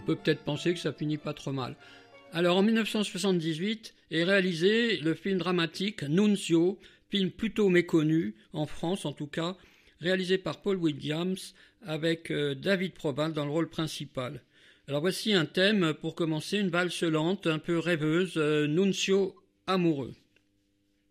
peut peut-être penser que ça finit pas trop mal. Alors en 1978 est réalisé le film dramatique Nunzio, film plutôt méconnu, en France en tout cas, réalisé par Paul Williams avec David Proval dans le rôle principal. Alors voici un thème pour commencer, une valse lente, un peu rêveuse, Nunzio amoureux.